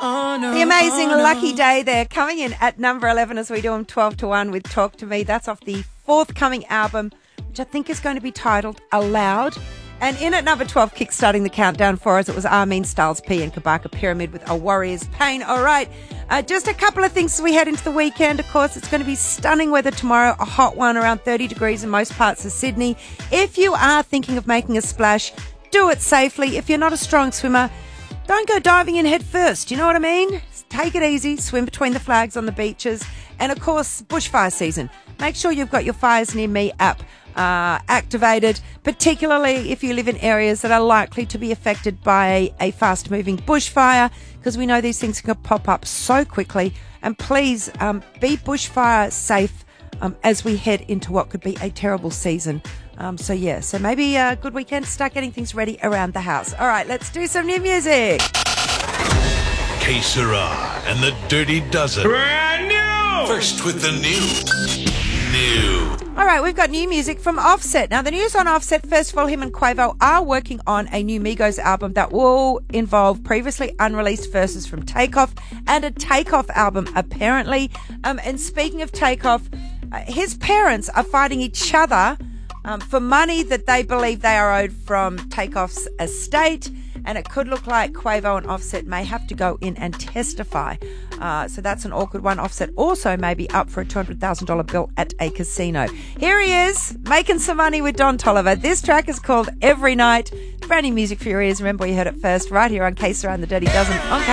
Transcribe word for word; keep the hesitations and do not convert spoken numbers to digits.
The amazing Lucky Day there, coming in at number eleven as we do them twelve to one with Talk to Me. That's off the forthcoming album, which I think is going to be titled Aloud. And in at number twelve, kickstarting the countdown for us, it was Armin Styles P and Kabaka Pyramid with A Warrior's Pain. All right, uh, just a couple of things as we head into the weekend. Of course, it's going to be stunning weather tomorrow, a hot one, around thirty degrees in most parts of Sydney. If you are thinking of making a splash, do it safely. If you're not a strong swimmer, don't go diving in head first. You know what I mean? Take it easy, swim between the flags on the beaches. And of course, bushfire season. Make sure you've got your Fires Near Me app uh, activated, particularly if you live in areas that are likely to be affected by a fast-moving bushfire, because we know these things can pop up so quickly. And please um, be bushfire safe um, as we head into what could be a terrible season. Um, so, yeah, so maybe a good weekend to start getting things ready around the house. All right, let's do some new music. Que Sera and the Dirty Dozen. Brand new! First with the new. New. All right, we've got new music from Offset. Now, the news on Offset, first of all, him and Quavo are working on a new Migos album that will involve previously unreleased verses from Takeoff and a Takeoff album, apparently. Um, and speaking of Takeoff, uh, his parents are fighting each other Um, for money that they believe they are owed from Takeoff's estate, and it could look like Quavo and Offset may have to go in and testify. Uh, so that's an awkward one. Offset also may be up for a two hundred thousand dollars bill at a casino. Here he is, making some money with Don Toliver. This track is called Every Night. Brand new music for your ears. Remember, you heard it first right here on Que Sera and the Dirty Dozen on K